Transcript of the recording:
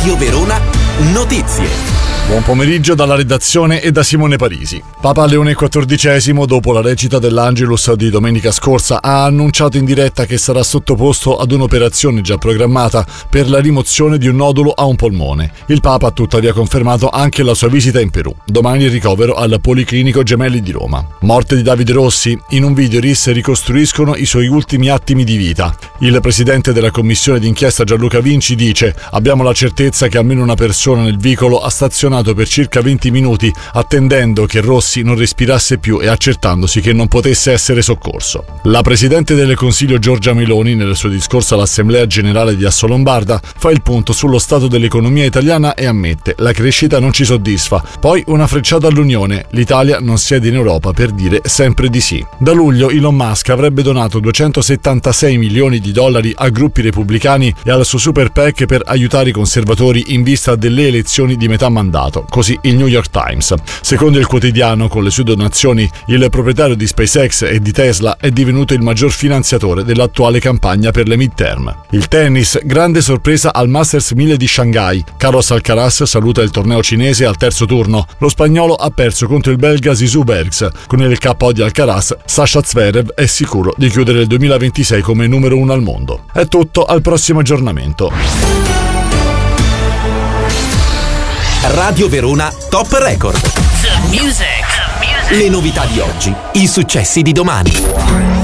Radio Verona Notizie. Buon pomeriggio dalla redazione e da Simone Parisi. Papa Leone XIV, dopo la recita dell'Angelus di domenica scorsa, ha annunciato in diretta che sarà sottoposto ad un'operazione già programmata per la rimozione di un nodulo a un polmone. Il Papa ha tuttavia confermato anche la sua visita in Perù. Domani il ricovero al Policlinico Gemelli di Roma. Morte di Davide Rossi. In un video i RIS ricostruiscono i suoi ultimi attimi di vita. Il presidente della commissione d'inchiesta Gianluca Vinci dice: abbiamo la certezza che almeno una persona nel vicolo ha stazionato per circa 20 minuti attendendo che Rossi non respirasse più e accertandosi che non potesse essere soccorso. La presidente del Consiglio Giorgia Meloni, nel suo discorso all'Assemblea Generale di Assolombarda, fa il punto sullo stato dell'economia italiana e ammette: la crescita non ci soddisfa. Poi una frecciata all'Unione: l'Italia non siede in Europa per dire sempre di sì. Da luglio Elon Musk avrebbe donato 276 milioni di dollari a gruppi repubblicani e al suo super PAC per aiutare i conservatori in vista delle elezioni di metà mandato. Così il New York Times. Secondo il quotidiano, con le sue donazioni, il proprietario di SpaceX e di Tesla è divenuto il maggior finanziatore dell'attuale campagna per le midterm. Il tennis, grande sorpresa al Masters 1000 di Shanghai. Carlos Alcaraz saluta il torneo cinese al terzo turno. Lo spagnolo ha perso contro il belga Zizou Bergs. Con il KO di Alcaraz, Sasha Zverev è sicuro di chiudere il 2026 come numero 1 al mondo. È tutto, al prossimo aggiornamento. Radio Verona Top Record. The music. Le novità di oggi, i successi di domani.